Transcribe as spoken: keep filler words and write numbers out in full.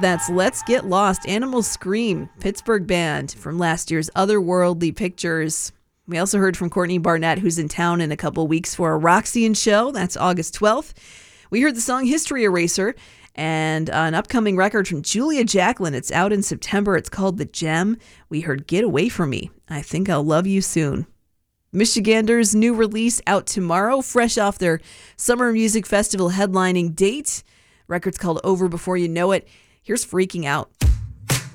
That's Let's Get Lost, Animal Scream, Pittsburgh band from last year's Otherworldly Pictures. We also heard from Courtney Barnett, who's in town in a couple weeks for a Roxy show. That's August twelfth. We heard the song History Eraser and an upcoming record from Julia Jacklin. It's out in September. It's called The Gem. We heard Get Away From Me. I Think I'll Love You Soon. Michigander's new release out tomorrow, fresh off their Summer Music Festival headlining date. Record's called Over Before You Know It. Here's Freaking Out.